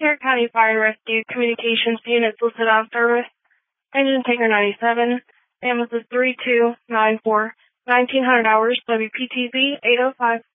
Tarrant County Fire and Rescue Communications Units listed on service. Engine Tanker 97. Ambulance is 3294. 1900 hours. WPTZ 805.